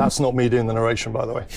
That's not me doing the narration, by the way.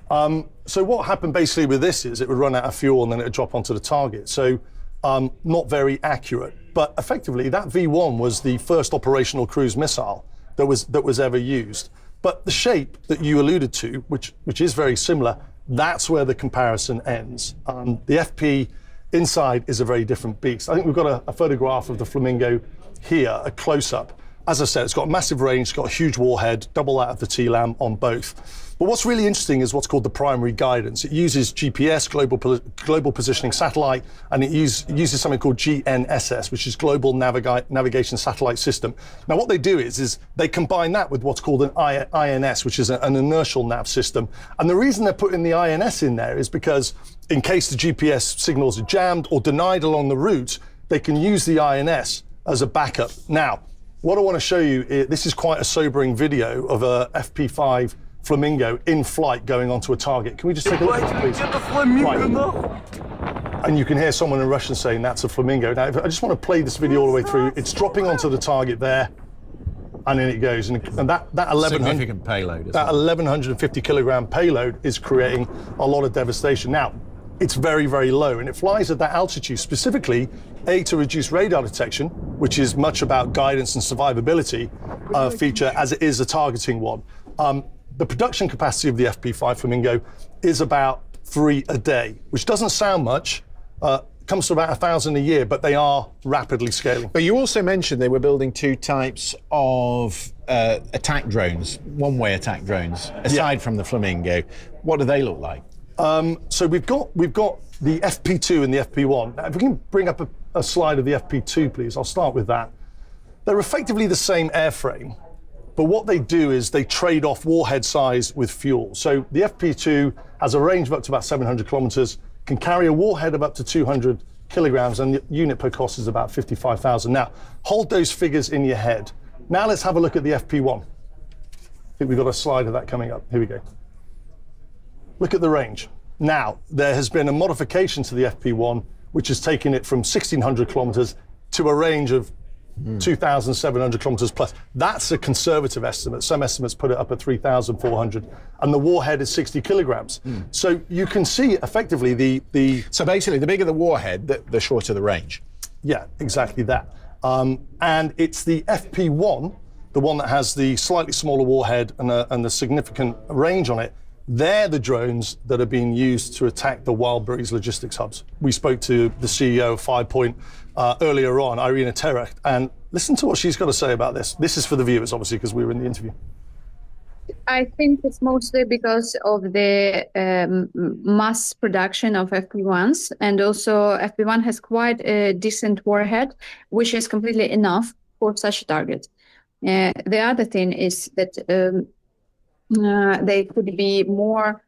So what happened basically with this is it would run out of fuel and then it would drop onto the target. So not very accurate. But effectively, that V1 was the first operational cruise missile that was ever used. But the shape that you alluded to, which is very similar, that's where the comparison ends. The FP inside is a very different beast. I think we've got a photograph of the Flamingo here, a close-up. As I said, it's got a massive range, it's got a huge warhead, double that of the TLAM on both. But what's really interesting is what's called the primary guidance. It uses GPS, Global Positioning Satellite, and it uses something called GNSS, which is Global Navigation Satellite System. Now, what they do is they combine that with what's called an INS, which is an inertial nav system. And the reason they're putting the INS in there is because in case the GPS signals are jammed or denied along the route, they can use the INS as a backup. Now, what I want to show you, this is quite a sobering video of a FP5 Flamingo in flight going onto a target. Can we just take a look at that, please? Right. And you can hear someone in Russian saying that's a Flamingo. Now, I just want to play this video all the way through. It's dropping onto the target there, and then it goes. And that 1100 payload. That 1150 kilogram payload is creating a lot of devastation. Now, it's very, very low, and it flies at that altitude specifically, to reduce radar detection, which is much about guidance and survivability feature, as it is a targeting one. The production capacity of the FP5 Flamingo is about 3 a day, which doesn't sound much, comes to about 1,000 a year, but they are rapidly scaling. But you also mentioned they were building 2 types of attack drones, one-way attack drones, aside from the Flamingo. What do they look like? So we've got the FP2 and the FP1. Now, if we can bring up a slide of the FP2, please, I'll start with that. They're effectively the same airframe, but what they do is they trade off warhead size with fuel. So the FP2 has a range of up to about 700 kilometers, can carry a warhead of up to 200 kilograms, and the unit per cost is about 55,000. Now, hold those figures in your head. Now let's have a look at the FP1. I think we've got a slide of that coming up. Here we go. Look at the range. Now, there has been a modification to the FP1, which has taken it from 1,600 kilometers to a range of 2,700 kilometers plus. That's a conservative estimate. Some estimates put it up at 3,400, and the warhead is 60 kilograms. So you can see effectively the. So basically, the bigger the warhead, the shorter the range. Yeah, exactly that. And it's the FP1, the one that has the slightly smaller warhead and the significant range on it. They're the drones that are being used to attack the Wildberries logistics hubs. We spoke to the CEO of 5 Point earlier on, Irina Terech, and listen to what she's got to say about this. This is for the viewers, obviously, because we were in the interview. I think it's mostly because of the mass production of FP1s, and also FP1 has quite a decent warhead, which is completely enough for such a target. The other thing is that they could be more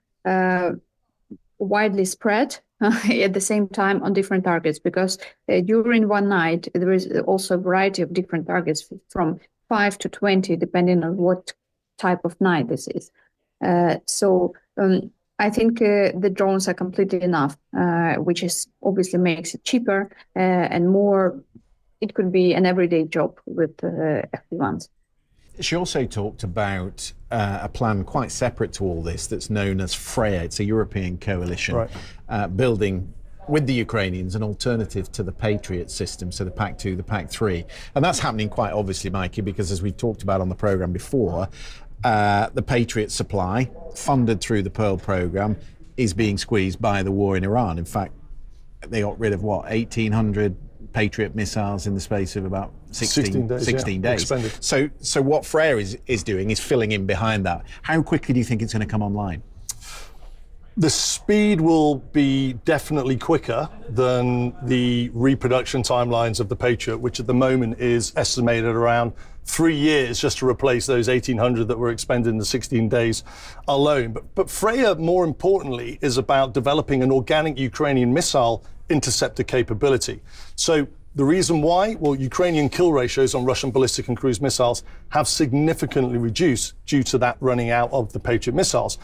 widely spread at the same time on different targets, because during one night there is also a variety of different targets from 5 to 20, depending on what type of night this is. So I think the drones are completely enough, which is obviously makes it cheaper and more. It could be an everyday job with FP1s. She also talked about a plan quite separate to all this that's known as Freya. It's a European coalition building with the Ukrainians an alternative to the Patriot system, so the PAC-2, the PAC-3. And that's happening quite obviously, Mikey, because as we talked about on the programme before, the Patriot supply, funded through the Pearl programme, is being squeezed by the war in Iran. In fact, they got rid of, 1,800 Patriot missiles in the space of about 16 days. So what Freya is doing is filling in behind that. How quickly do you think it's going to come online? The speed will be definitely quicker than the reproduction timelines of the Patriot, which at the moment is estimated around 3 years just to replace those 1,800 that were expended in the 16 days alone. But Freya, more importantly, is about developing an organic Ukrainian missile interceptor capability. So the reason why? Well, Ukrainian kill ratios on Russian ballistic and cruise missiles have significantly reduced due to that running out of the Patriot missiles.